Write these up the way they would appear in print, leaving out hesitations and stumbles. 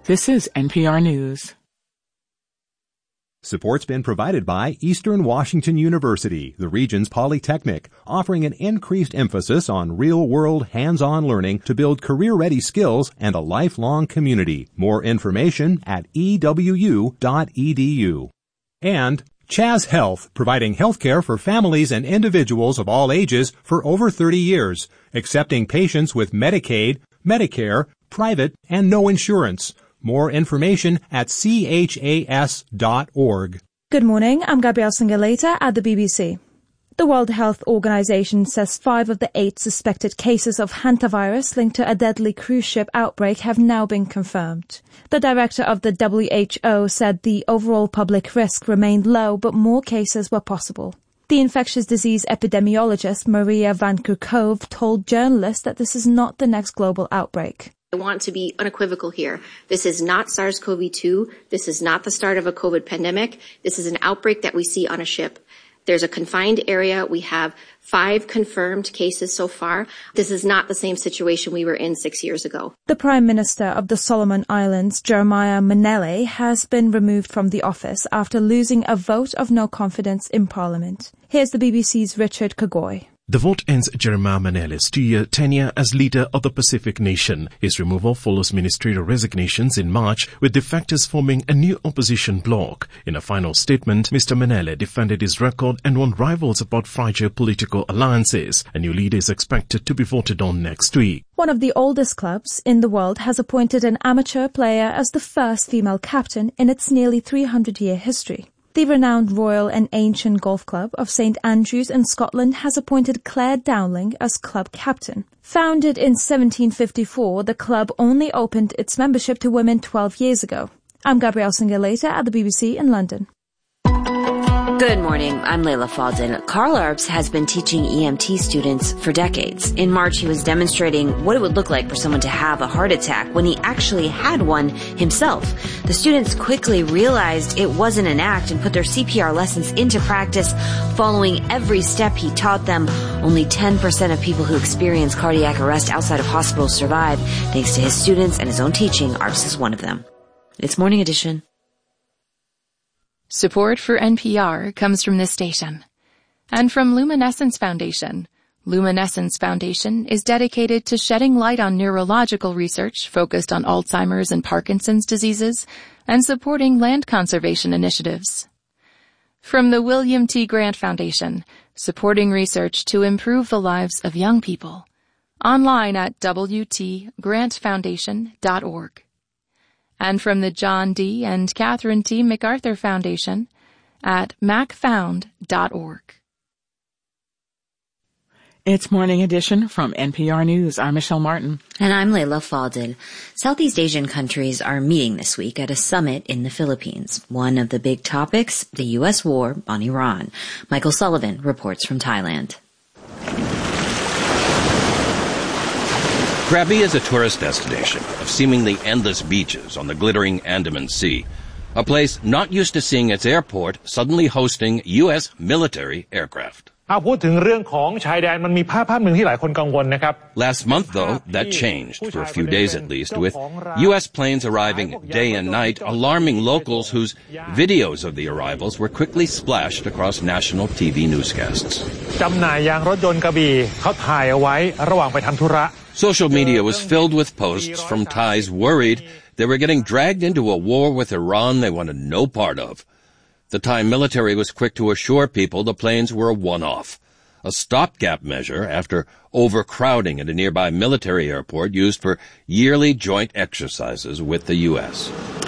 This is NPR News. Support's been provided by Eastern Washington University, the region's polytechnic, offering an increased emphasis on real-world, hands-on learning to build career-ready skills and a lifelong community. More information at ewu.edu. And Chaz Health, providing healthcare for families and individuals of all ages for over 30 years, accepting patients with Medicaid, Medicare, private, and no insurance. More information at chas.org. Good morning, I'm Gabrielle Singaleta at the BBC. The World Health Organization says 5 of the 8 suspected cases of hantavirus linked to a deadly cruise ship outbreak have now been confirmed. The director of the WHO said the overall public risk remained low, but more cases were possible. The infectious disease epidemiologist Maria Van Kerkhove told journalists that this is not the next global outbreak. I want to be unequivocal here. This is not SARS-CoV-2. This is not the start of a COVID pandemic. This is an outbreak that we see on a ship. There's a confined area. We have 5 confirmed cases so far. This is not the same situation we were in 6 years ago. The Prime Minister of the Solomon Islands, Jeremiah Manele, has been removed from the office after losing a vote of no confidence in Parliament. Here's the BBC's Richard Kagoy. The vote ends Jeremiah Manele's 2-year tenure as leader of the Pacific nation. His removal follows ministerial resignations in March, with defectors forming a new opposition bloc. In a final statement, Mr. Manele defended his record and warned rivals about fragile political alliances. A new leader is expected to be voted on next week. One of the oldest clubs in the world has appointed an amateur player as the first female captain in its nearly 300-year history. The renowned Royal and Ancient Golf Club of St Andrews in Scotland has appointed Claire Dowling as club captain. Founded in 1754, the club only opened its membership to women 12 years ago. I'm Gabrielle Singaleta at the BBC in London. Good morning, I'm Layla Faldin. Carl Arps has been teaching EMT students for decades. In March, he was demonstrating what it would look like for someone to have a heart attack when he actually had one himself. The students quickly realized it wasn't an act and put their CPR lessons into practice, following every step he taught them. Only 10% of people who experience cardiac arrest outside of hospitals survive. Thanks to his students and his own teaching, Arps is one of them. It's Morning Edition. Support for NPR comes from this station and from Luminescence Foundation. Luminescence Foundation is dedicated to shedding light on neurological research focused on Alzheimer's and Parkinson's diseases and supporting land conservation initiatives. From the William T. Grant Foundation, supporting research to improve the lives of young people. Online at wtgrantfoundation.org. And from the John D. and Catherine T. MacArthur Foundation at macfound.org. It's Morning Edition from NPR News. I'm Michelle Martin. And I'm Layla Faldil. Southeast Asian countries are meeting this week at a summit in the Philippines. One of the big topics, the U.S. war on Iran. Michael Sullivan reports from Thailand. Krabi is a tourist destination of seemingly endless beaches on the glittering Andaman Sea, a place not used to seeing its airport suddenly hosting U.S. military aircraft. Last month, though, that changed, for a few days at least, with U.S. planes arriving day and night, alarming locals whose videos of the arrivals were quickly splashed across national TV newscasts. Social media was filled with posts from Thais worried they were getting dragged into a war with Iran they wanted no part of. The Thai military was quick to assure people the planes were a one-off, a stopgap measure after overcrowding at a nearby military airport used for yearly joint exercises with the U.S.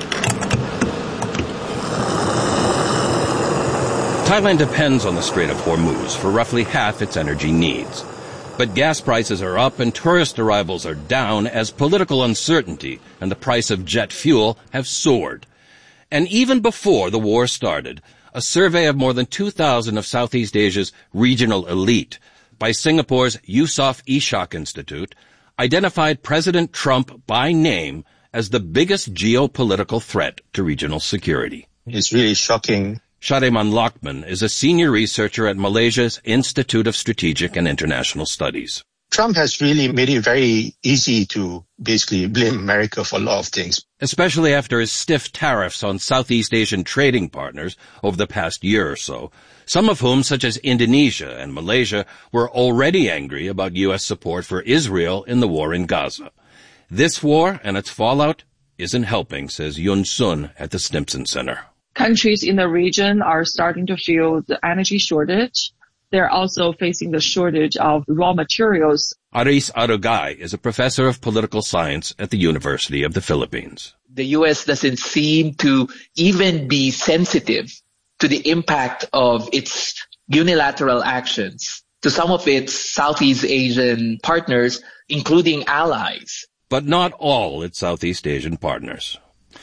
Thailand depends on the Strait of Hormuz for roughly half its energy needs. But gas prices are up and tourist arrivals are down as political uncertainty and the price of jet fuel have soared. And even before the war started, a survey of more than 2,000 of Southeast Asia's regional elite by Singapore's Yusof Ishak Institute identified President Trump by name as the biggest geopolitical threat to regional security. It's really shocking. Shadiman Lakman is a senior researcher at Malaysia's Institute of Strategic and International Studies. Trump has really made it very easy to basically blame America for a lot of things. Especially after his stiff tariffs on Southeast Asian trading partners over the past year or so, some of whom, such as Indonesia and Malaysia, were already angry about U.S. support for Israel in the war in Gaza. This war and its fallout isn't helping, says Yun Sun at the Stimson Center. Countries in the region are starting to feel the energy shortage. They're also facing the shortage of raw materials. Aris Arugay is a professor of political science at the University of the Philippines. The U.S. doesn't seem to even be sensitive to the impact of its unilateral actions to some of its Southeast Asian partners, including allies. But not all its Southeast Asian partners.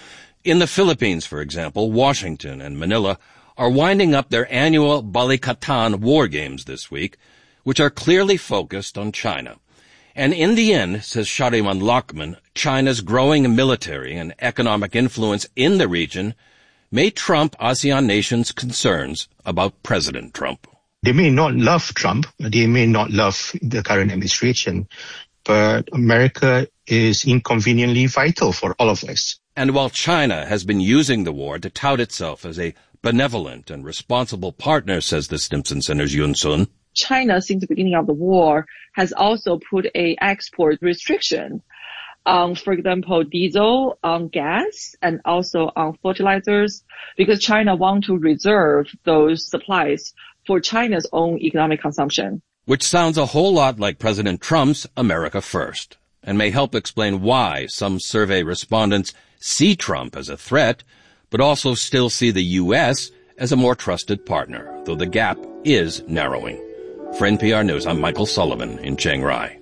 In the Philippines, for example, Washington and Manila are winding up their annual Balikatan War Games this week, which are clearly focused on China. And in the end, says Shariman Lakman, China's growing military and economic influence in the region may trump ASEAN nations' concerns about President Trump. They may not love Trump, they may not love the current administration, but America is inconveniently vital for all of us. And while China has been using the war to tout itself as a benevolent and responsible partner, says the Stimson Center's Yun Sun, China, since the beginning of the war, has also put a export restriction on, for example, diesel, on gas, and also on fertilizers, because China wants to reserve those supplies for China's own economic consumption. Which sounds a whole lot like President Trump's America First, and may help explain why some survey respondents see Trump as a threat, but also still see the U.S. as a more trusted partner, though the gap is narrowing. For NPR News, I'm Michael Sullivan in Chiang Rai.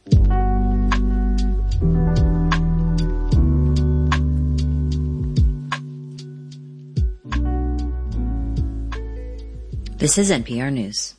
This is NPR News.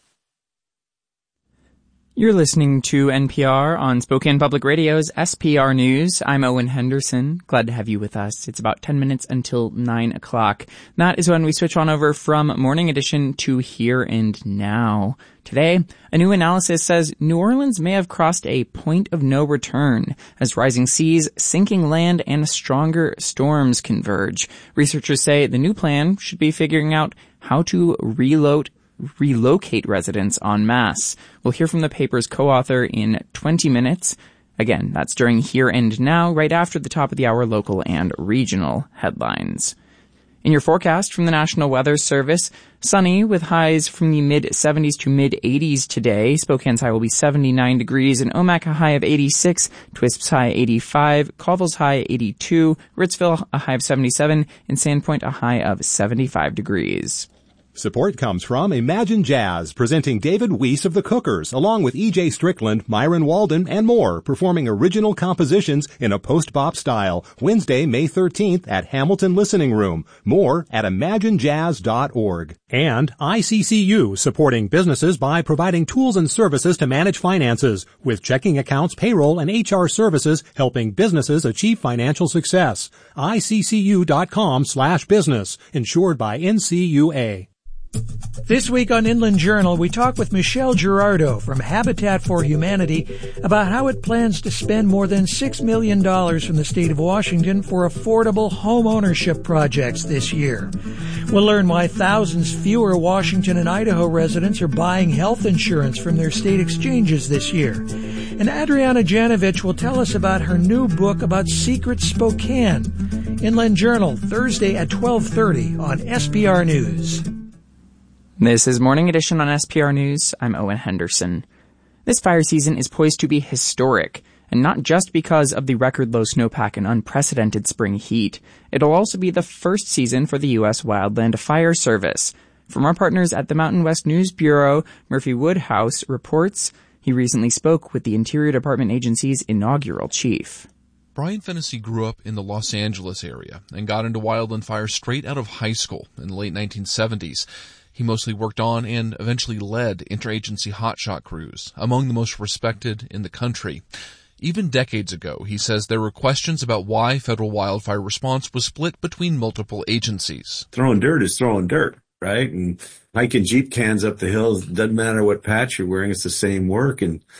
You're listening to NPR on Spokane Public Radio's SPR News. I'm Owen Henderson. Glad to have you with us. It's about 10 minutes until 9 o'clock. That is when we switch on over from Morning Edition to Here and Now. Today, a new analysis says New Orleans may have crossed a point of no return as rising seas, sinking land, and stronger storms converge. Researchers say the new plan should be figuring out how to relocate residents en masse. We'll hear from the paper's co-author in 20 minutes. Again, that's during Here and Now, right after the top of the hour local and regional headlines. In your forecast from the National Weather Service, sunny with highs from the mid-70s to mid-80s today. Spokane's high will be 79 degrees, and Omak a high of 86, Twisp's high 85, Colville's high 82, Ritzville a high of 77, and Sandpoint a high of 75 degrees. Support comes from Imagine Jazz, presenting David Weiss of the Cookers, along with E.J. Strickland, Myron Walden, and more, performing original compositions in a post-bop style. Wednesday, May 13th at Hamilton Listening Room. More at imaginejazz.org. And ICCU, supporting businesses by providing tools and services to manage finances, with checking accounts, payroll, and HR services, helping businesses achieve financial success. ICCU.com/business, insured by NCUA. This week on Inland Journal, we talk with Michelle Girardo from Habitat for Humanity about how it plans to spend more than $6 million from the state of Washington for affordable home ownership projects this year. We'll learn why thousands fewer Washington and Idaho residents are buying health insurance from their state exchanges this year. And Adriana Janovich will tell us about her new book about Secret Spokane. Inland Journal, Thursday at 12:30 on SPR News. This is Morning Edition on SPR News. I'm Owen Henderson. This fire season is poised to be historic, and not just because of the record low snowpack and unprecedented spring heat. It'll also be the first season for the U.S. Wildland Fire Service. From our partners at the Mountain West News Bureau, Murphy Woodhouse reports he recently spoke with the Interior Department agency's inaugural chief. Brian Fennessy grew up in the Los Angeles area and got into wildland fire straight out of high school in the late 1970s. He mostly worked on and eventually led interagency hotshot crews, among the most respected in the country. Even decades ago, he says there were questions about why federal wildfire response was split between multiple agencies. Throwing dirt is throwing dirt, right? And hiking Jeep cans up the hills, doesn't matter what patch you're wearing, it's the same work. And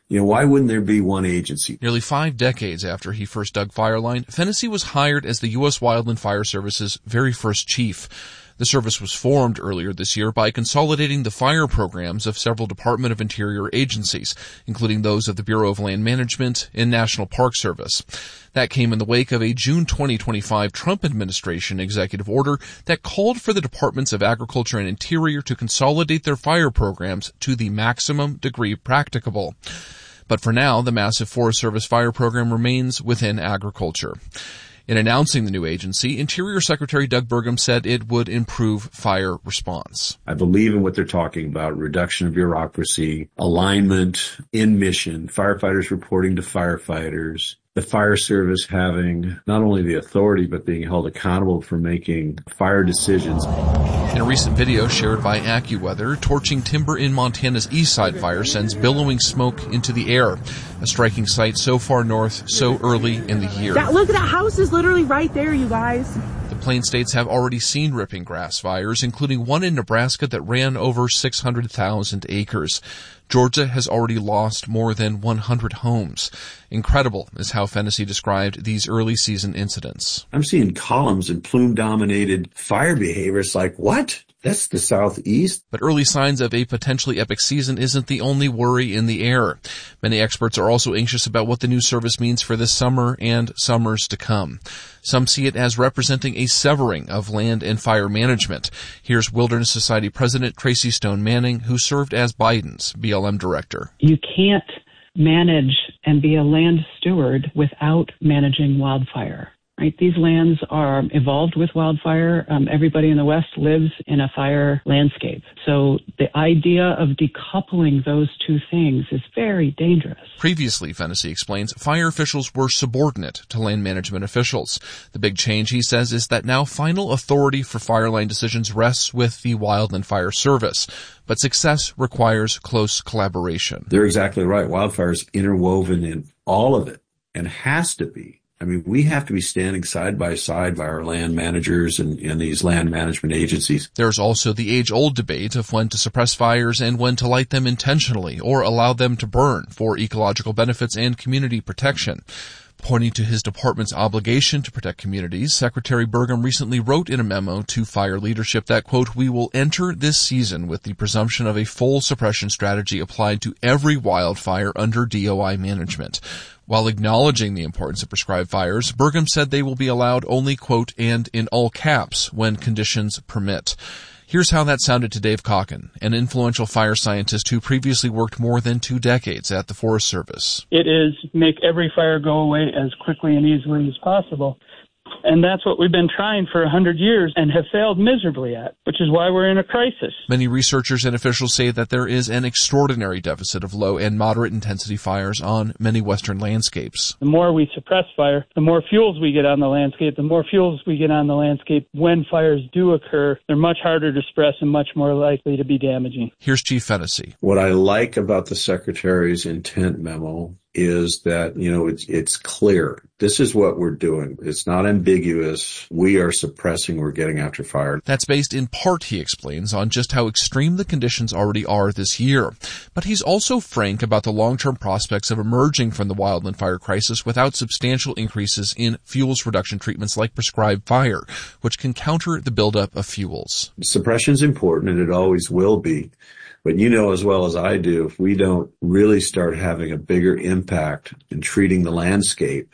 Why wouldn't there be one agency? Nearly 5 decades after he first dug Fireline, Fennessy was hired as the U.S. Wildland Fire Service's very first chief. The service was formed earlier this year by consolidating the fire programs of several Department of Interior agencies, including those of the Bureau of Land Management and National Park Service. That came in the wake of a June 2025 Trump administration executive order that called for the Departments of Agriculture and Interior to consolidate their fire programs to the maximum degree practicable. But for now, the massive Forest Service fire program remains within agriculture. In announcing the new agency, Interior Secretary Doug Burgum said it would improve fire response. I believe in what they're talking about, reduction of bureaucracy, alignment in mission, firefighters reporting to firefighters, the fire service having not only the authority but being held accountable for making fire decisions. In a recent video shared by AccuWeather, torching timber in Montana's Eastside fire sends billowing smoke into the air. A striking sight so far north, so early in the year. Look at that house is literally right there, you guys. The Plains states have already seen ripping grass fires, including one in Nebraska that ran over 600,000 acres. Georgia has already lost more than 100 homes. Incredible is how Fennessy described these early season incidents. I'm seeing columns and plume-dominated fire behavior. It's like, what? That's the Southeast. But early signs of a potentially epic season isn't the only worry in the air. Many experts are also anxious about what the new service means for this summer and summers to come. Some see it as representing a severing of land and fire management. Here's Wilderness Society President Tracy Stone Manning, who served as Biden's BLM director. You can't manage and be a land steward without managing wildfire. Right? These lands are evolved with wildfire. Everybody in the West lives in a fire landscape. So the idea of decoupling those two things is very dangerous. Previously, Fennessy explains, fire officials were subordinate to land management officials. The big change, he says, is that now final authority for fire line decisions rests with the Wildland Fire Service. But success requires close collaboration. They're exactly right. Wildfire is interwoven in all of it and has to be. I mean, we have to be standing side by side by our land managers and these land management agencies. There's also the age-old debate of when to suppress fires and when to light them intentionally or allow them to burn for ecological benefits and community protection. Pointing to his department's obligation to protect communities, Secretary Burgum recently wrote in a memo to fire leadership that, quote, "We will enter this season with the presumption of a full suppression strategy applied to every wildfire under DOI management." While acknowledging the importance of prescribed fires, Burgum said they will be allowed only, quote, "and in all caps when conditions permit." Here's how that sounded to Dave Calkin, an influential fire scientist who previously worked more than 2 decades at the Forest Service. It is make every fire go away as quickly and easily as possible. And that's what we've been trying for 100 years and have failed miserably at, which is why we're in a crisis. Many researchers and officials say that there is an extraordinary deficit of low and moderate intensity fires on many Western landscapes. The more we suppress fire, the more fuels we get on the landscape. The more fuels we get on the landscape, when fires do occur, they're much harder to suppress and much more likely to be damaging. Here's Chief Fennessy. What I like about the Secretary's intent memo is that, it's clear. This is what we're doing. It's not ambiguous. We are suppressing. We're getting after fire. That's based in part, he explains, on just how extreme the conditions already are this year. But he's also frank about the long-term prospects of emerging from the wildland fire crisis without substantial increases in fuels reduction treatments like prescribed fire, which can counter the buildup of fuels. Suppression is important, and it always will be. But you know as well as I do, if we don't really start having a bigger impact in treating the landscape,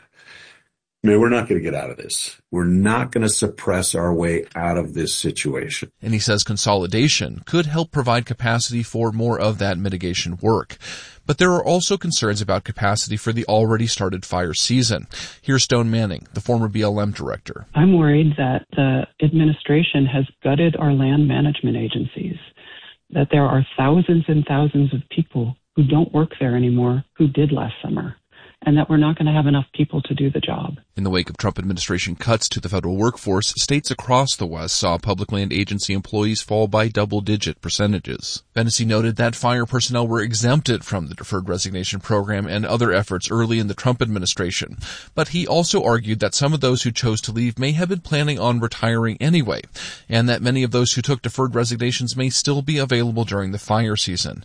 we're not going to get out of this. We're not going to suppress our way out of this situation. And he says consolidation could help provide capacity for more of that mitigation work. But there are also concerns about capacity for the already started fire season. Here's Stone Manning, the former BLM director. I'm worried that the administration has gutted our land management agencies, that there are thousands and thousands of people who don't work there anymore who did last summer, and that we're not going to have enough people to do the job. In the wake of Trump administration cuts to the federal workforce, states across the West saw public land agency employees fall by double-digit percentages. Fennessy noted that fire personnel were exempted from the deferred resignation program and other efforts early in the Trump administration. But he also argued that some of those who chose to leave may have been planning on retiring anyway, and that many of those who took deferred resignations may still be available during the fire season.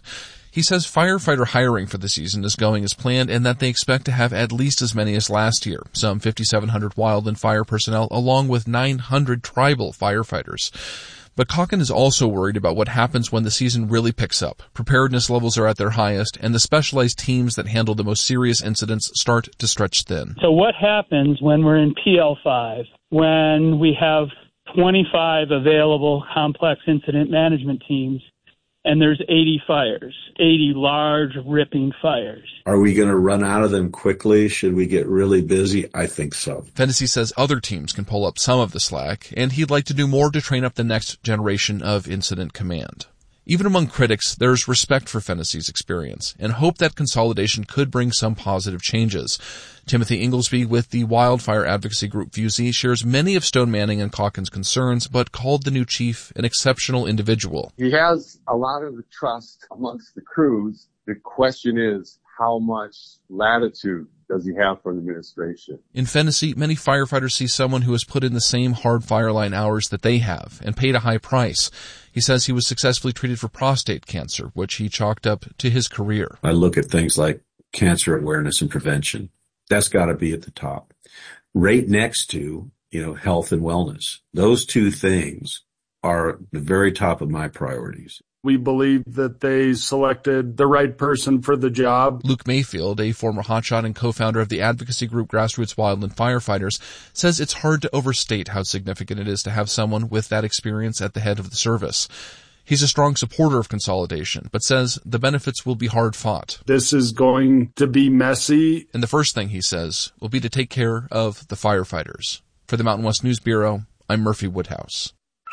He says firefighter hiring for the season is going as planned and that they expect to have at least as many as last year, some 5,700 wildland fire personnel along with 900 tribal firefighters. But Calkin is also worried about what happens when the season really picks up. Preparedness levels are at their highest, and the specialized teams that handle the most serious incidents start to stretch thin. So what happens when we're in PL5, when we have 25 available complex incident management teams, and there's 80 fires, 80 large, ripping fires? Are we going to run out of them quickly? Should we get really busy? I think so. Fennessy says other teams can pull up some of the slack, and he'd like to do more to train up the next generation of incident command. Even among critics, there's respect for Fennessy's experience and hope that consolidation could bring some positive changes. Timothy Inglesby with the wildfire advocacy group FUSI shares many of Stone Manning and Calkin's concerns, but called the new chief an exceptional individual. He has a lot of trust amongst the crews. The question is, how much latitude does he have from the administration? In Fennessy, many firefighters see someone who has put in the same hard fire line hours that they have and paid a high price. He says he was successfully treated for prostate cancer, which he chalked up to his career. I look at things like cancer awareness and prevention. That's got to be at the top. Right next to, health and wellness. Those two things are the very top of my priorities. We believe that they selected the right person for the job. Luke Mayfield, a former hotshot and co-founder of the advocacy group Grassroots Wildland Firefighters, says it's hard to overstate how significant it is to have someone with that experience at the head of the service. He's a strong supporter of consolidation, but says the benefits will be hard fought. This is going to be messy. And the first thing, he says, will be to take care of the firefighters. For the Mountain West News Bureau, I'm Murphy Woodhouse.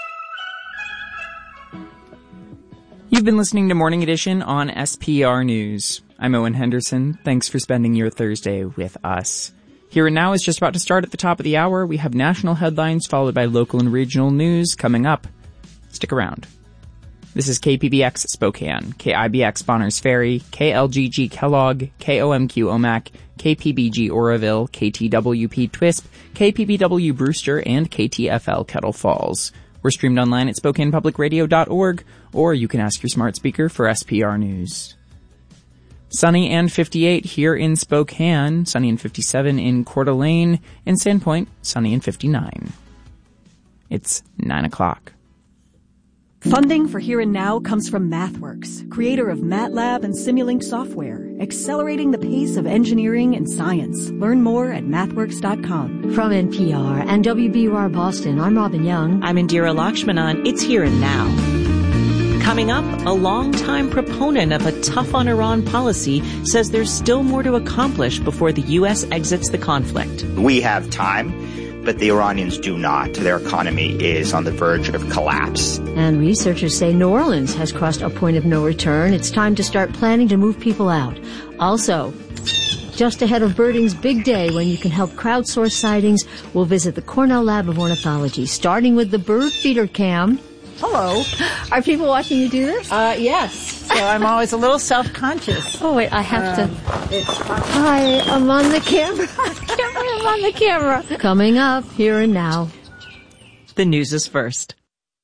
You've been listening to Morning Edition on SPR News. I'm Owen Henderson. Thanks for spending your Thursday with us. Here and Now is just about to start at the top of the hour. We have national headlines followed by local and regional news coming up. Stick around. This is KPBX Spokane, KIBX Bonners Ferry, KLGG Kellogg, KOMQ Omak, KPBG Oroville, KTWP Twisp, KPBW Brewster, and KTFL Kettle Falls. We're streamed online at SpokanePublicRadio.org, or you can ask your smart speaker for SPR News. Sunny and 58 here in Spokane, sunny and 57 in Coeur d'Alene, in Sandpoint, sunny and 59. It's 9 o'clock. Funding for Here and Now comes from MathWorks, creator of MATLAB and Simulink software, accelerating the pace of engineering and science. Learn more at mathworks.com. From NPR and WBUR Boston, I'm Robin Young. I'm Indira Lakshmanan. It's Here and Now. Coming up, a longtime proponent of a tough on Iran policy says there's still more to accomplish before the U.S. exits the conflict. We have time, but the Iranians do not. Their economy is on the verge of collapse. And researchers say New Orleans has crossed a point of no return. It's time to start planning to move people out. Also, just ahead of birding's big day when you can help crowdsource sightings, we'll visit the Cornell Lab of Ornithology, starting with the bird feeder cam. Hello. Are people watching you do this? Yes. So I'm always a little self-conscious. Oh, wait, I have to. Hi, I'm on the camera. I'm on the camera. Coming up, Here and Now. The news is first.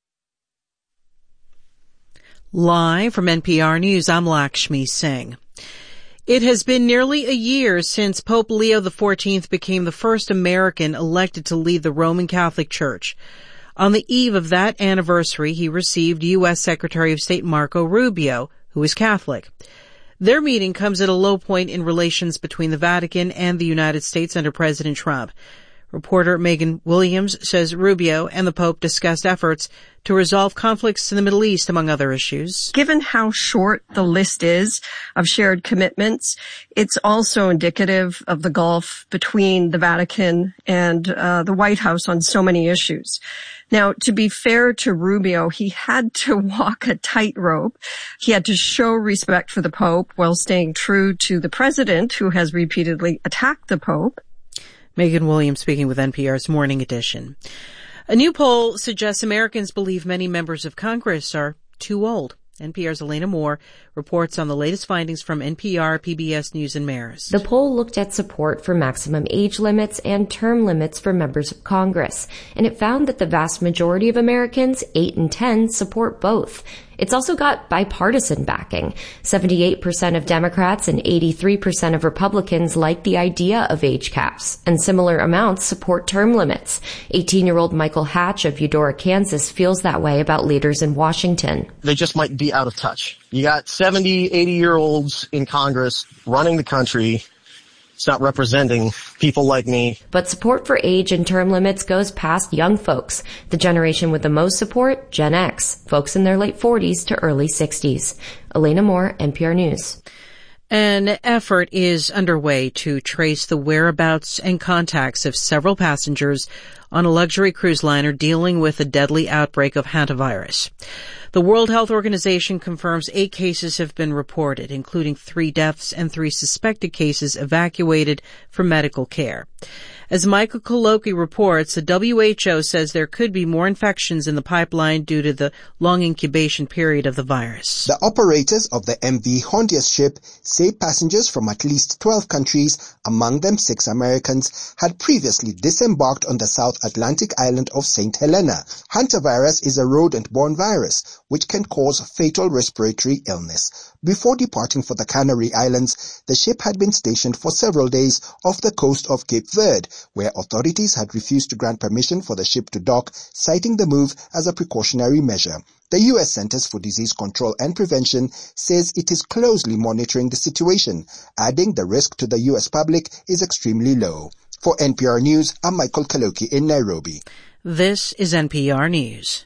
Live from NPR News, I'm Lakshmi Singh. It has been nearly a year since Pope Leo XIV became the first American elected to lead the Roman Catholic Church. On the eve of that anniversary, he received U.S. Secretary of State Marco Rubio, who is Catholic. Their meeting comes at a low point in relations between the Vatican and the United States under President Trump. Reporter Megan Williams says Rubio and the Pope discussed efforts to resolve conflicts in the Middle East, among other issues. Given how short the list is of shared commitments, it's also indicative of the gulf between the Vatican and the White House on so many issues. Now, to be fair to Rubio, he had to walk a tightrope. He had to show respect for the Pope while staying true to the president, who has repeatedly attacked the Pope. Megan Williams speaking with NPR's Morning Edition. A new poll suggests Americans believe many members of Congress are too old. NPR's Elena Moore reports on the latest findings from NPR, PBS News, and Marist. The poll looked at support for maximum age limits and term limits for members of Congress, and it found that the vast majority of Americans, 8 in 10, support both. It's also got bipartisan backing. 78% of Democrats and 83% of Republicans like the idea of age caps, and similar amounts support term limits. 18-year-old Michael Hatch of Eudora, Kansas feels that way about leaders in Washington. They just might be out of touch. You got 70, 80-year-olds in Congress running the country. It's not representing people like me. But support for age and term limits goes past young folks. The generation with the most support, Gen X, folks in their late 40s to early 60s. Elena Moore, NPR News. An effort is underway to trace the whereabouts and contacts of several passengers on a luxury cruise liner dealing with a deadly outbreak of hantavirus. The World Health Organization confirms 8 cases have been reported, including 3 deaths and 3 suspected cases evacuated for medical care. As Michael Kaloki reports, the WHO says there could be more infections in the pipeline due to the long incubation period of the virus. The operators of the MV Hondias ship say passengers from at least 12 countries, among them 6 Americans, had previously disembarked on the South Atlantic island of St. Helena. Hantavirus is a rodent-borne virus which can cause fatal respiratory illness. Before departing for the Canary Islands, the ship had been stationed for several days off the coast of Cape Verde, where authorities had refused to grant permission for the ship to dock, citing the move as a precautionary measure. The U.S. Centers for Disease Control and Prevention says it is closely monitoring the situation, adding the risk to the U.S. public is extremely low. For NPR News, I'm Michael Kaloki in Nairobi. This is NPR News.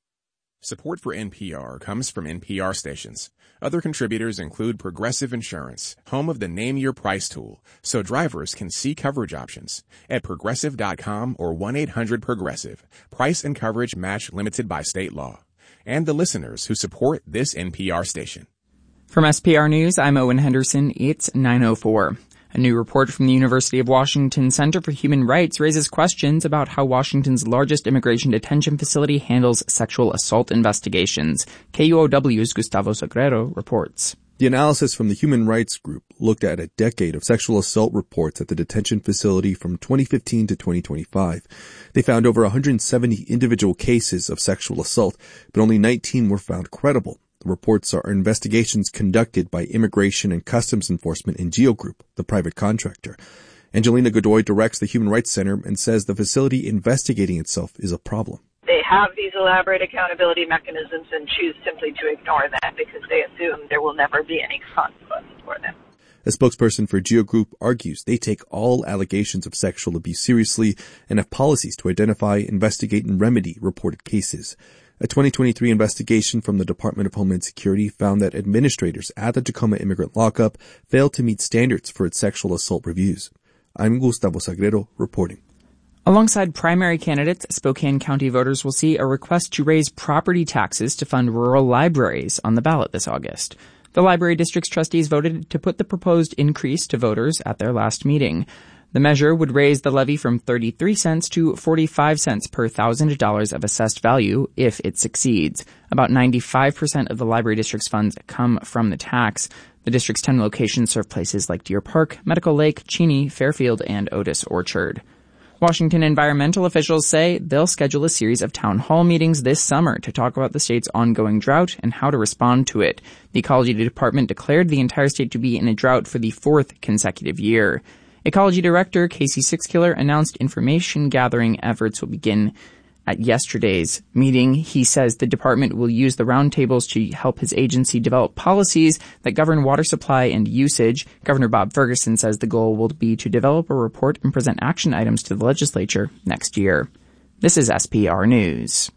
Support for NPR comes from NPR stations. Other contributors include Progressive Insurance, home of the Name Your Price tool, so drivers can see coverage options at Progressive.com or 1-800-PROGRESSIVE. Price and coverage match limited by state law. And the listeners who support this NPR station. From SPR News, I'm Owen Henderson. It's 9:04. A new report from the University of Washington Center for Human Rights raises questions about how Washington's largest immigration detention facility handles sexual assault investigations. KUOW's Gustavo Sagrero reports. The analysis from the Human Rights Group looked at a decade of sexual assault reports at the detention facility from 2015 to 2025. They found over 170 individual cases of sexual assault, but only 19 were found credible. The reports are investigations conducted by Immigration and Customs Enforcement and Geo Group, the private contractor. Angelina Godoy directs the Human Rights Center and says the facility investigating itself is a problem. They have these elaborate accountability mechanisms and choose simply to ignore them because they assume there will never be any consequences for them. A spokesperson for Geo Group argues they take all allegations of sexual abuse seriously and have policies to identify, investigate, and remedy reported cases. A 2023 investigation from the Department of Homeland Security found that administrators at the Tacoma Immigrant Lockup failed to meet standards for its sexual assault reviews. I'm Gustavo Sagrero reporting. Alongside primary candidates, Spokane County voters will see a request to raise property taxes to fund rural libraries on the ballot this August. The library district's trustees voted to put the proposed increase to voters at their last meeting. The measure would raise the levy from 33 cents to 45 cents per $1,000 of assessed value if it succeeds. About 95% of the library district's funds come from the tax. The district's 10 locations serve places like Deer Park, Medical Lake, Cheney, Fairfield, and Otis Orchard. Washington environmental officials say they'll schedule a series of town hall meetings this summer to talk about the state's ongoing drought and how to respond to it. The Ecology Department declared the entire state to be in a drought for the 4th consecutive year. Ecology Director Casey Sixkiller announced information gathering efforts will begin at yesterday's meeting. He says the department will use the roundtables to help his agency develop policies that govern water supply and usage. Governor Bob Ferguson says the goal will be to develop a report and present action items to the legislature next year. This is SPR News.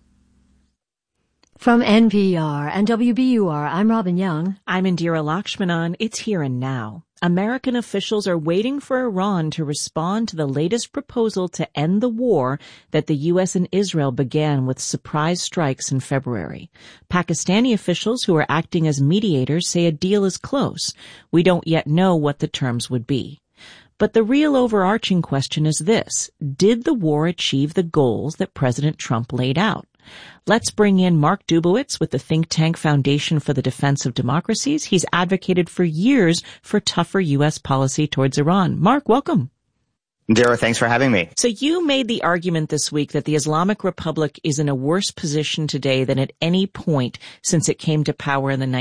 From NPR and WBUR, I'm Robin Young. I'm Indira Lakshmanan. It's Here and Now. American officials are waiting for Iran to respond to the latest proposal to end the war that the U.S. and Israel began with surprise strikes in February. Pakistani officials who are acting as mediators say a deal is close. We don't yet know what the terms would be. But the real overarching question is this: did the war achieve the goals that President Trump laid out? Let's bring in Mark Dubowitz with the think tank Foundation for the Defense of Democracies. He's advocated for years for tougher U.S. policy towards Iran. Mark, welcome. Dara, thanks for having me. So you made the argument this week that the Islamic Republic is in a worse position today than at any point since it came to power in the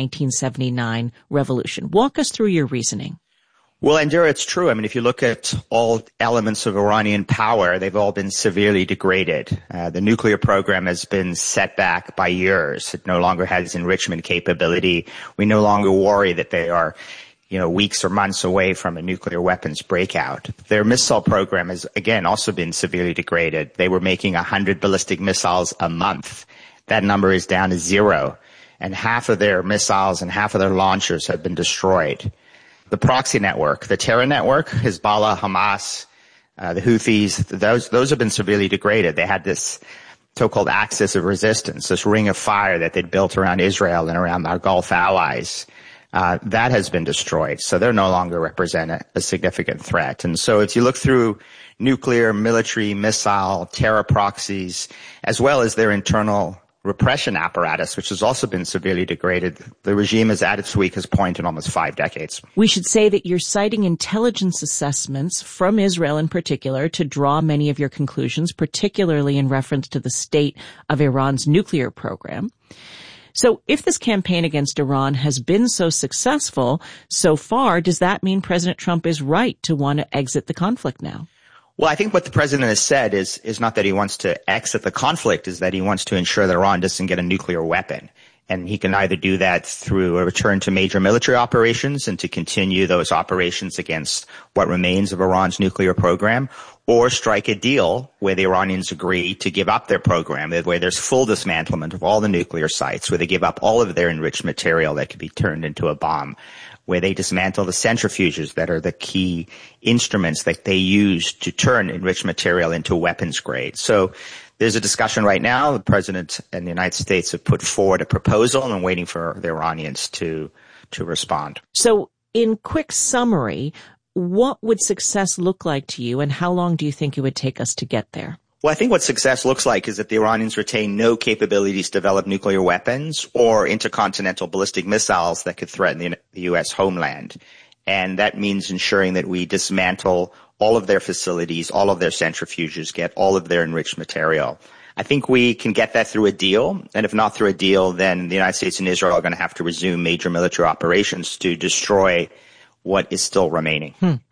1979 revolution. Walk us through your reasoning. Well, Indira, it's true. I mean, if you look at all elements of Iranian power, they've all been severely degraded. The nuclear program has been set back by years. It no longer has enrichment capability. We no longer worry that they are, weeks or months away from a nuclear weapons breakout. Their missile program has, again, also been severely degraded. They were making 100 ballistic missiles a month. That number is down to 0. And half of their missiles and half of their launchers have been destroyed. The proxy network, the terror network, Hezbollah, Hamas, the Houthis, those have been severely degraded. They had this so-called axis of resistance, this ring of fire that they'd built around Israel and around our Gulf allies. That has been destroyed. So they no longer represent a significant threat. And so if you look through nuclear, military, missile, terror proxies, as well as their internal repression apparatus, which has also been severely degraded, the regime is at its weakest point in almost 5 decades. We should say that you're citing intelligence assessments from Israel in particular to draw many of your conclusions, particularly in reference to the state of Iran's nuclear program. So if this campaign against Iran has been so successful so far, does that mean President Trump is right to want to exit the conflict now? Well, I think what the president has said is not that he wants to exit the conflict, is that he wants to ensure that Iran doesn't get a nuclear weapon. And he can either do that through a return to major military operations and to continue those operations against what remains of Iran's nuclear program, or strike a deal where the Iranians agree to give up their program, where there's full dismantlement of all the nuclear sites, where they give up all of their enriched material that could be turned into a bomb, where they dismantle the centrifuges that are the key instruments that they use to turn enriched material into weapons grade. So there's a discussion right now. The president and the United States have put forward a proposal and waiting for the Iranians to respond. So in quick summary, what would success look like to you, and how long do you think it would take us to get there? Well, I think what success looks like is that the Iranians retain no capabilities to develop nuclear weapons or intercontinental ballistic missiles that could threaten the U.S. homeland. And that means ensuring that we dismantle all of their facilities, all of their centrifuges, get all of their enriched material. I think we can get that through a deal. And if not through a deal, then the United States and Israel are going to have to resume major military operations to destroy what is still remaining.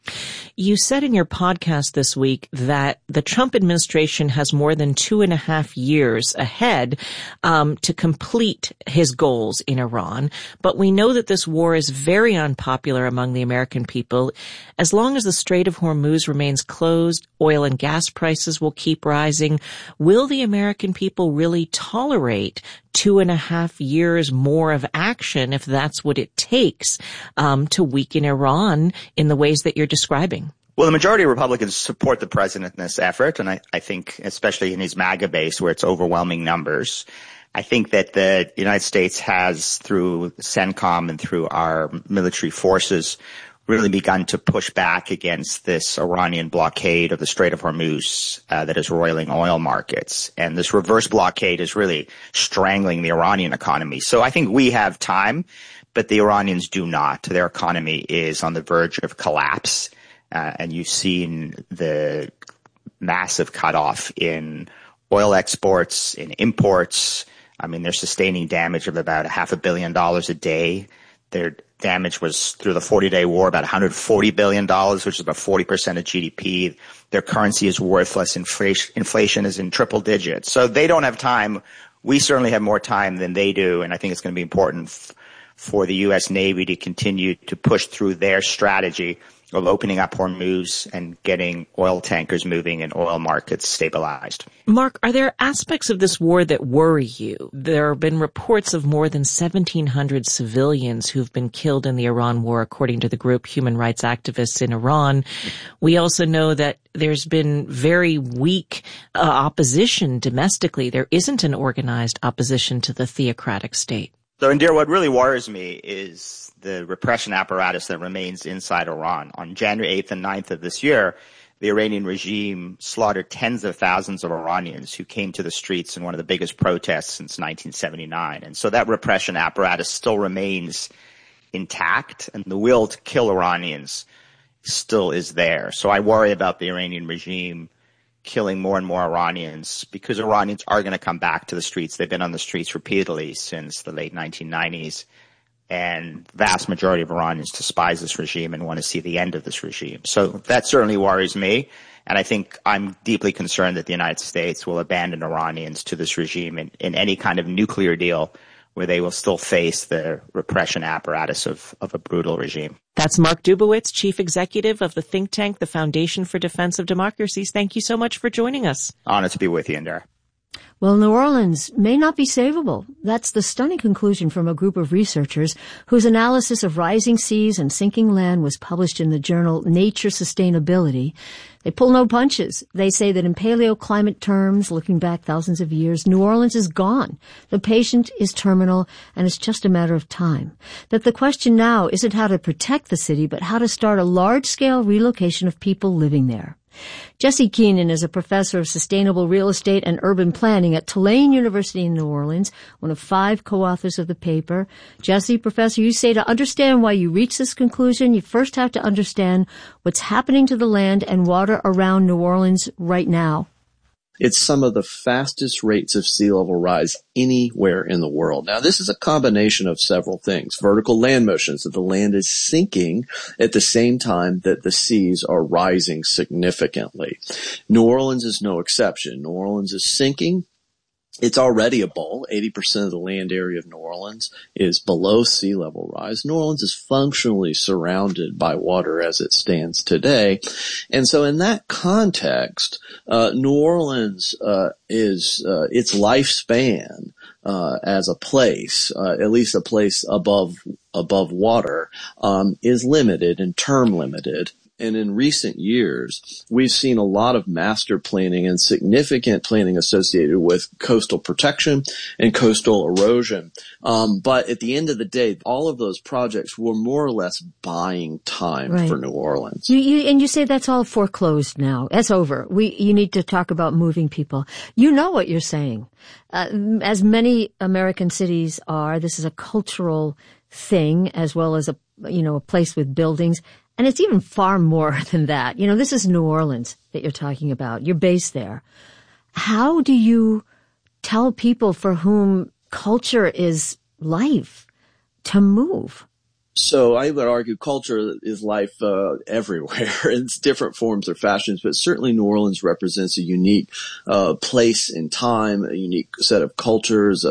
You said in your podcast this week that the Trump administration has more than 2.5 years ahead to complete his goals in Iran. But we know that this war is very unpopular among the American people. As long as the Strait of Hormuz remains closed, oil and gas prices will keep rising. Will the American people really tolerate 2.5 years more of action if that's what it takes to weaken Iran in the ways that you're describing? Well, the majority of Republicans support the president in this effort, and I think especially in his MAGA base where it's overwhelming numbers. I think that the United States has, through CENTCOM and through our military forces, really begun to push back against this Iranian blockade of the Strait of Hormuz that is roiling oil markets. And this reverse blockade is really strangling the Iranian economy. So I think we have time, but the Iranians do not. Their economy is on the verge of collapse. And you've seen the massive cutoff in oil exports, in imports. I mean, they're sustaining damage of about $500 million a day. Their damage was, through the 40-day war, about $140 billion, which is about 40% of GDP. Their currency is worthless. Inflation is in triple digits. So they don't have time. We certainly have more time than they do, and I think it's going to be important for the U.S. Navy to continue to push through their strategy of opening up Hormuz and getting oil tankers moving and oil markets stabilized. Mark, are there aspects of this war that worry you? There have been reports of more than 1,700 civilians who've been killed in the Iran war, according to the group Human Rights Activists in Iran. We also know that there's been very weak opposition domestically. There isn't an organized opposition to the theocratic state. So, Indira, what really worries me is the repression apparatus that remains inside Iran. On January 8th and 9th of this year, the Iranian regime slaughtered tens of thousands of Iranians who came to the streets in one of the biggest protests since 1979. And so that repression apparatus still remains intact, and the will to kill Iranians still is there. So I worry about the Iranian regime killing more and more Iranians, because Iranians are going to come back to the streets. They've been on the streets repeatedly since the late 1990s. And the vast majority of Iranians despise this regime and want to see the end of this regime. So that certainly worries me. And I think I'm deeply concerned that the United States will abandon Iranians to this regime in any kind of nuclear deal where they will still face the repression apparatus of a brutal regime. That's Mark Dubowitz, Chief Executive of the think tank, the Foundation for Defense of Democracies. Thank you so much for joining us. Honored to be with you, Indira. Well, New Orleans may not be savable. That's the stunning conclusion from a group of researchers whose analysis of rising seas and sinking land was published in the journal Nature Sustainability. They pull no punches. They say that in paleoclimate terms, looking back thousands of years, New Orleans is gone. The patient is terminal, and it's just a matter of time. That the question now isn't how to protect the city, but how to start a large-scale relocation of people living there. Jesse Keenan is a professor of sustainable real estate and urban planning at Tulane University in New Orleans, one of 5 co-authors of the paper. Jesse, Professor, you say to understand why you reach this conclusion, you first have to understand what's happening to the land and water around New Orleans right now. It's some of the fastest rates of sea level rise anywhere in the world. Now, this is a combination of several things. Vertical land motions, that the land is sinking at the same time that the seas are rising significantly. New Orleans is no exception. New Orleans is sinking. It's already a bowl. 80% of the land area of New Orleans is below sea level rise. New Orleans is functionally surrounded by water as it stands today. And so in that context, New Orleans is its lifespan as a place, at least a place above water, is limited and term limited. And in recent years, we've seen a lot of master planning and significant planning associated with coastal protection and coastal erosion. But at the end of the day, all of those projects were more or less buying time for New Orleans. And you say that's all foreclosed now. That's over. You need to talk about moving people. You know what you're saying. As many American cities are, this is a cultural thing as well as a place with buildings. And it's even far more than that. This is New Orleans that you're talking about. You're based there. How do you tell people for whom culture is life to move? So I would argue culture is life everywhere in different forms or fashions, but certainly New Orleans represents a unique place in time, a unique set of cultures,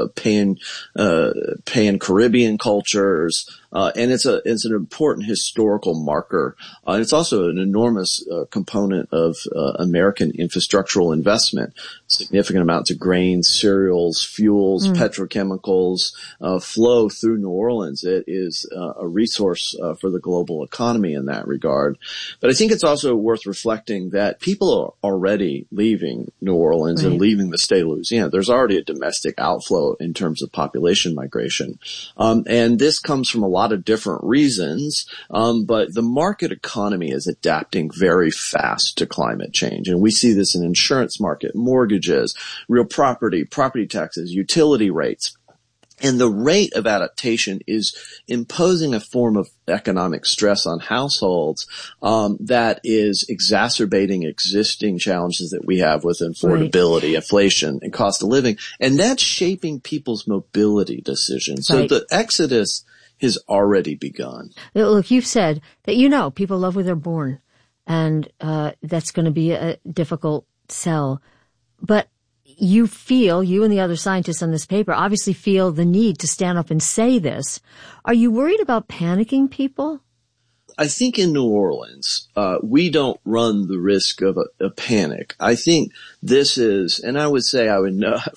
pan-Caribbean cultures. And it's an important historical marker. It's also an enormous component of American infrastructural investment. Significant amounts of grains, cereals, fuels, petrochemicals flow through New Orleans. It is a resource for the global economy in that regard. But I think it's also worth reflecting that people are already leaving New Orleans and leaving the state of Louisiana. There's already a domestic outflow in terms of population migration. And this comes from a lot of different reasons, but the market economy is adapting very fast to climate change. And we see this in insurance market, mortgages, real property taxes, utility rates. And the rate of adaptation is imposing a form of economic stress on households that is exacerbating existing challenges that we have with affordability, inflation, and cost of living. And that's shaping people's mobility decisions. So the exodus has already begun. Look, you've said that people love where they're born, and that's going to be a difficult sell. But you and the other scientists on this paper obviously feel the need to stand up and say this. Are you worried about panicking people? I think in New Orleans, we don't run the risk of a panic. I think this is, and I would say I would know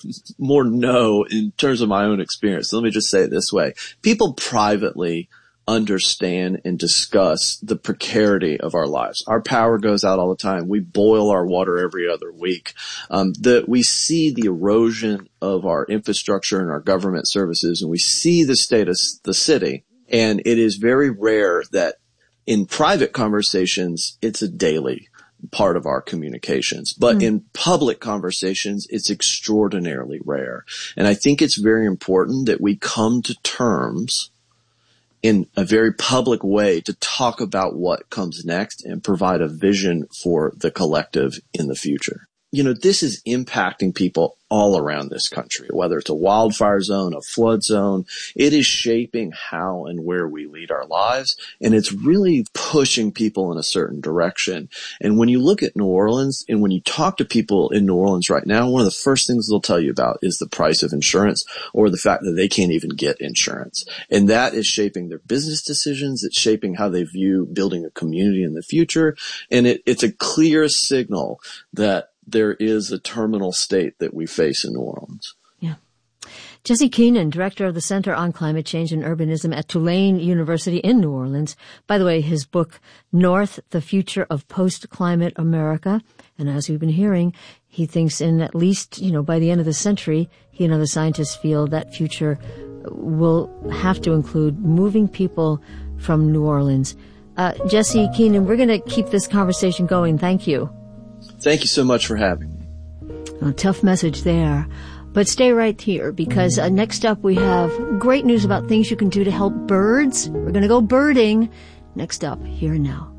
in terms of my own experience. Let me just say it this way. People privately understand and discuss the precarity of our lives. Our power goes out all the time. We boil our water every other week. We see the erosion of our infrastructure and our government services, and we see the state of the city. And it is very rare that in private conversations, it's a daily part of our communications. But in public conversations, it's extraordinarily rare. And I think it's very important that we come to terms in a very public way to talk about what comes next and provide a vision for the collective in the future. You know, this is impacting people all around this country, whether it's a wildfire zone, a flood zone. It is shaping how and where we lead our lives, and it's really pushing people in a certain direction. And when you look at New Orleans, and when you talk to people in New Orleans right now, one of the first things they'll tell you about is the price of insurance, or the fact that they can't even get insurance. And that is shaping their business decisions. It's shaping how they view building a community in the future. And it's a clear signal that there is a terminal state that we face in New Orleans. Yeah. Jesse Keenan, director of the Center on Climate Change and Urbanism at Tulane University in New Orleans. By the way, his book, North, The Future of Post-Climate America. And as we've been hearing, he thinks in at least, by the end of the century, he and other scientists feel that future will have to include moving people from New Orleans. Jesse Keenan, we're going to keep this conversation going. Thank you. Thank you so much for having me. A tough message there. But stay right here, because next up we have great news about things you can do to help birds. We're going to go birding. Next up, Here and Now.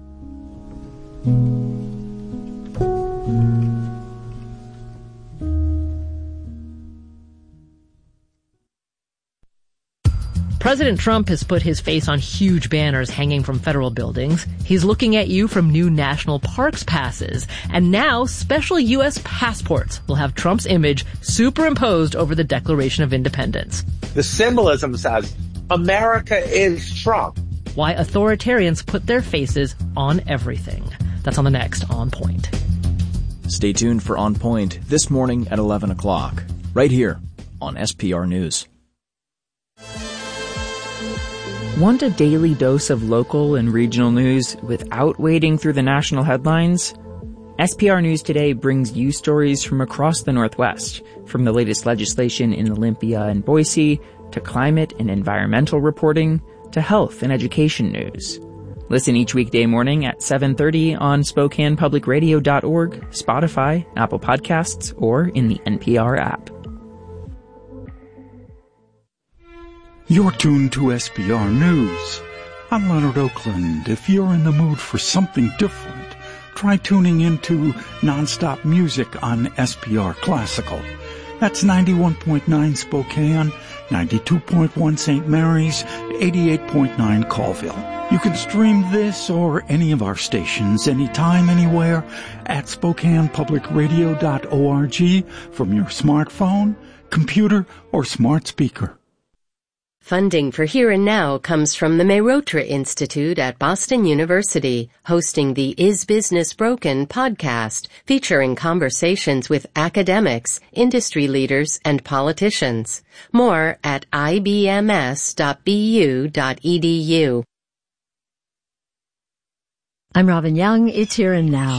President Trump has put his face on huge banners hanging from federal buildings. He's looking at you from new national parks passes. And now special U.S. passports will have Trump's image superimposed over the Declaration of Independence. The symbolism says, America is Trump. Why authoritarians put their faces on everything. That's on the next On Point. Stay tuned for On Point this morning at 11 o'clock, right here on SPR News. Want a daily dose of local and regional news without wading through the national headlines? SPR News Today brings you stories from across the Northwest, from the latest legislation in Olympia and Boise, to climate and environmental reporting, to health and education news. Listen each weekday morning at 7:30 on SpokanePublicRadio.org, Spotify, Apple Podcasts, or in the NPR app. You're tuned to SPR News. I'm Leonard Oakland. If you're in the mood for something different, try tuning into nonstop music on SPR Classical. That's 91.9 Spokane, 92.1 St. Mary's, 88.9 Colville. You can stream this or any of our stations anytime, anywhere at SpokanePublicRadio.org from your smartphone, computer, or smart speaker. Funding for Here and Now comes from the Mehrotra Institute at Boston University, hosting the Is Business Broken podcast, featuring conversations with academics, industry leaders, and politicians. More at ibms.bu.edu. I'm Robin Young. It's Here and Now.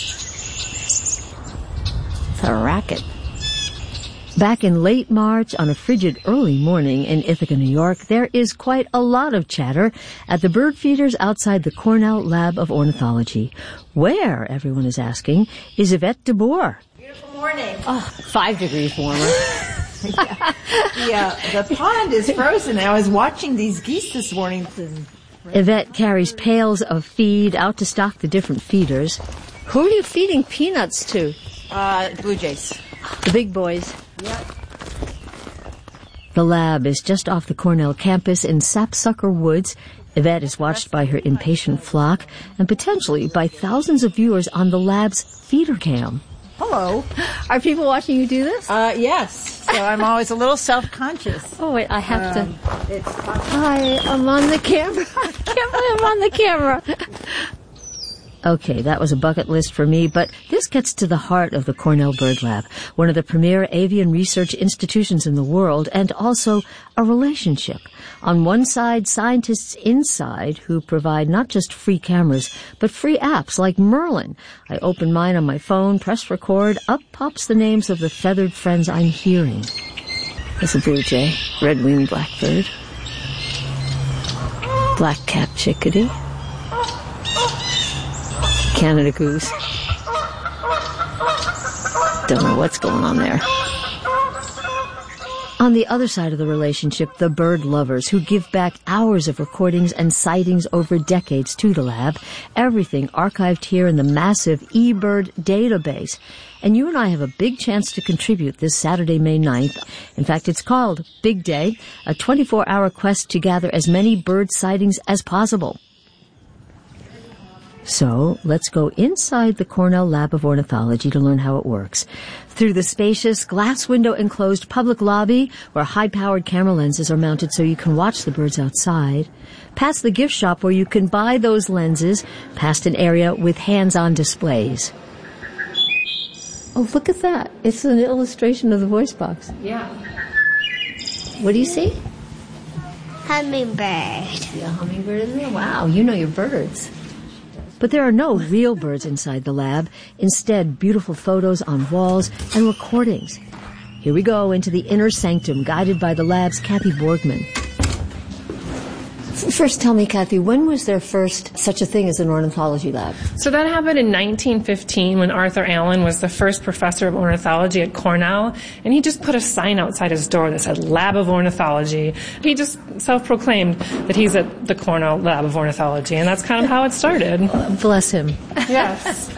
It's a racket. Back in late March on a frigid early morning in Ithaca, New York, there is quite a lot of chatter at the bird feeders outside the Cornell Lab of Ornithology. Where, everyone is asking, is Yvette DeBoer? Beautiful morning. Oh, 5 degrees warmer. Yeah, the pond is frozen. I was watching these geese this morning. Yvette carries pails of feed out to stock the different feeders. Who are you feeding peanuts to? Blue jays. The big boys. Yep. The lab is just off the Cornell campus in Sapsucker Woods. Yvette is watched by her impatient flock and potentially by thousands of viewers on the lab's feeder cam. Hello. Are people watching you do this? Yes. So I'm always a little self-conscious. Oh, wait, I have to. Hi, I'm on the camera. I can't believe I'm on the camera. Okay, that was a bucket list for me, but this gets to the heart of the Cornell Bird Lab, one of the premier avian research institutions in the world, and also a relationship. On one side, scientists inside who provide not just free cameras, but free apps like Merlin. I open mine on my phone, press record, up pops the names of the feathered friends I'm hearing. There's a blue jay, red-winged blackbird, black-capped chickadee, Canada goose. Don't know what's going on there. On the other side of the relationship, the bird lovers who give back hours of recordings and sightings over decades to the lab. Everything archived here in the massive eBird database. And you and I have a big chance to contribute this Saturday, May 9th. In fact, it's called Big Day, a 24-hour quest to gather as many bird sightings as possible. So, let's go inside the Cornell Lab of Ornithology to learn how it works. Through the spacious, glass window enclosed public lobby where high-powered camera lenses are mounted so you can watch the birds outside. Past the gift shop where you can buy those lenses. Past an area with hands-on displays. Oh, look at that. It's an illustration of the voice box. Yeah. What do you see? Hummingbird. See a hummingbird in there? Wow, you know your birds. But there are no real birds inside the lab. Instead, beautiful photos on walls and recordings. Here we go into the inner sanctum, guided by the lab's Kathy Borgman. First, tell me, Kathy, when was there first such a thing as an ornithology lab? So that happened in 1915 when Arthur Allen was the first professor of ornithology at Cornell, and he just put a sign outside his door that said Lab of Ornithology. He just self-proclaimed that he's at the Cornell Lab of Ornithology, and that's kind of how it started. Bless him. Yes.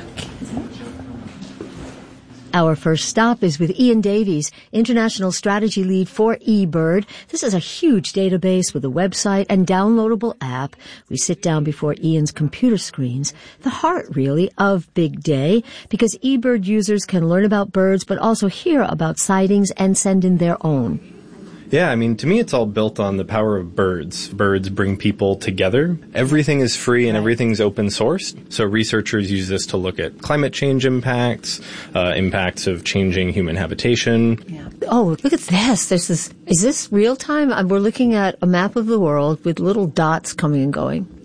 Our first stop is with Ian Davies, International Strategy Lead for eBird. This is a huge database with a website and downloadable app. We sit down before Ian's computer screens, the heart, really, of Big Day, because eBird users can learn about birds but also hear about sightings and send in their own. Yeah, I mean, to me, it's all built on the power of birds. Birds bring people together. Everything is free and everything's open sourced. So researchers use this to look at climate change impacts, impacts of changing human habitation. Yeah. Oh, look at this. Is this real time? We're looking at a map of the world with little dots coming and going.